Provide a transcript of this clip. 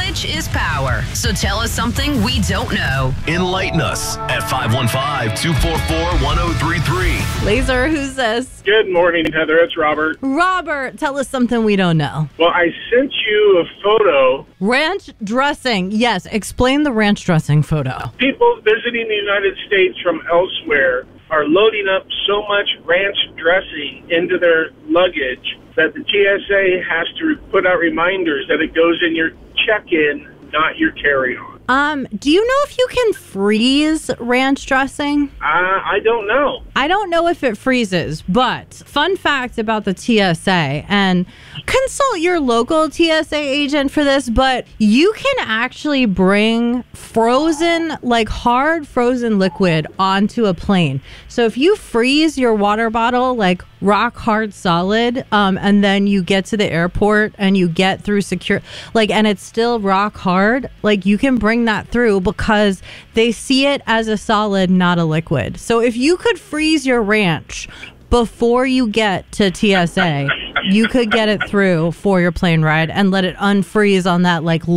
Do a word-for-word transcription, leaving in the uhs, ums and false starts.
Knowledge is power. So tell us something we don't know. Enlighten us at five one five, two four four, one oh three three. Laser, who's this? Good morning, Heather. It's Robert. Robert, tell us something we don't know. Well, I sent you a photo. Ranch dressing. Yes, explain the ranch dressing photo. People visiting the United States from elsewhere are loading up so much ranch dressing into their luggage that the T S A has to put out reminders that it goes in your check-in, not your carry-on. Um, do you know if you can freeze ranch dressing? Uh, I don't know. I don't know if it freezes, but fun fact about the T S A, and consult your local T S A agent for this, but you can actually bring frozen, like hard frozen liquid onto a plane. So if you freeze your water bottle like rock hard solid, um, and then you get to the airport and you get through secure, like, and it's still rock hard, like you can bring that through because they see it as a solid, not a liquid. So if you could freeze your ranch before you get to T S A, you could get it through for your plane ride and let it unfreeze on that like